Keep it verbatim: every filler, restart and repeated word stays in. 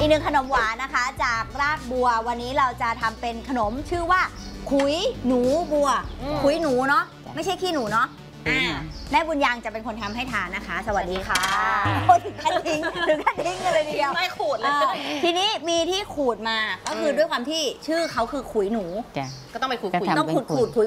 หนึ่งขนมหวานนะคะจากรากบัววันนี้เราจะทำเป็นขนมชื่อว่าขุยหนูบัวขุยหนูเนาะไม่ใช่ขี้หนูเนาะอ่าแม่บุญยังจะเป็นคนทำให้ทานนะคะสวัสดีค่ะโอ้ถึงขั้นทิ้งถึงขั้นทิ้งกันเลยทีเดียวไม่ขูดเลยทีนี้มีที่ขูดมาก็คือด้วยความที่ชื่อเขาคือขุยหนูก็ต้องไปขูดต้องขูดขูด